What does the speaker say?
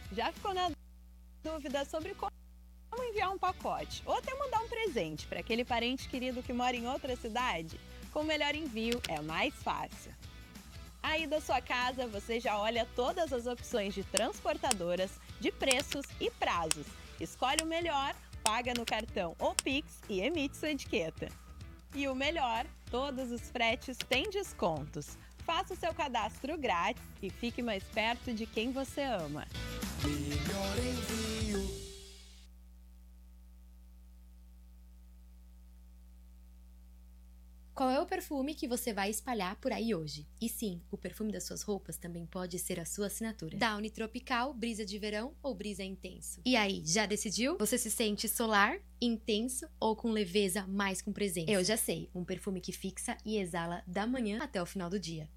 Já ficou na dúvida sobre como enviar um pacote ou até mandar um presente para aquele parente querido que mora em outra cidade? Com o Melhor Envio é mais fácil. Aí da sua casa você já olha todas as opções de transportadoras, de preços e prazos. Escolhe o melhor, paga no cartão ou Pix e emite sua etiqueta. E o melhor, todos os fretes têm descontos. Faça o seu cadastro grátis e fique mais perto de quem você ama. Melhor Envio. Qual é o perfume que você vai espalhar por aí hoje? E sim, o perfume das suas roupas também pode ser a sua assinatura. Downy Tropical, brisa de verão ou brisa intenso? E aí, já decidiu? Você se sente solar, intenso ou com leveza, mais com presença? Eu já sei, um perfume que fixa e exala da manhã até o final do dia.